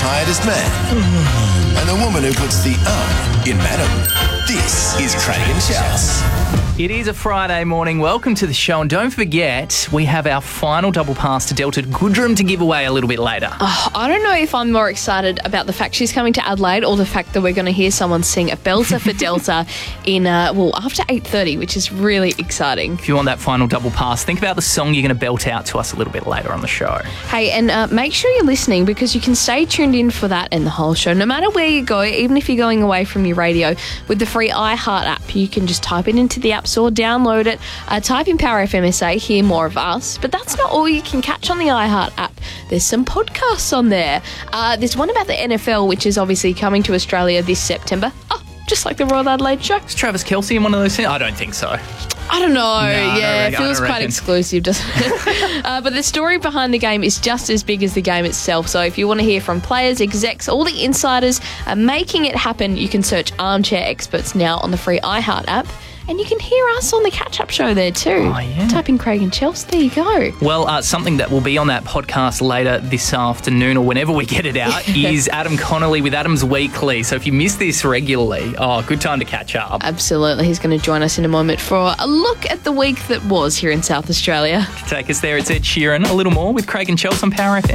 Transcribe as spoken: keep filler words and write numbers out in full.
tiredest man and the woman who puts the um in madam. This is Craig and Chels. It is a Friday morning. Welcome to the show. And don't forget, we have our final double pass to Delta Goodrum to give away a little bit later. Oh, I don't know if I'm more excited about the fact she's coming to Adelaide or the fact that we're going to hear someone sing a belter for Delta in, uh, well, after eight thirty, which is really exciting. If you want that final double pass, think about the song you're going to belt out to us a little bit later on the show. Hey, and uh, make sure you're listening because you can stay tuned in for that and the whole show. No matter where you go, even if you're going away from your radio, with the free iHeart app, you can just type it into the App Store, download it, uh, type in Power F M S A, hear more of us. But that's not all you can catch on the iHeart app. There's some podcasts on there. Uh, there's one about the N F L, which is obviously coming to Australia this September. Oh, just like the Royal Adelaide Show. Is Travis Kelce in one of those things? I don't think so. I don't know. No, yeah, reckon, it feels quite exclusive, doesn't it? uh, but the story behind the game is just as big as the game itself. So if you want to hear from players, execs, all the insiders uh, making it happen, you can search Armchair Experts now on the free iHeart app. And you can hear us on the catch-up show there too. Oh, yeah. Type in Craig and Chels. There you go. Well, uh, something that will be on that podcast later this afternoon or whenever we get it out is Adam Connolly with Adam's Weekly. So if you miss this regularly, oh, good time to catch up. Absolutely. He's going to join us in a moment for a look at the week that was here in South Australia. To take us there, it's Ed Sheeran. A little more with Craig and Chels on Power F M.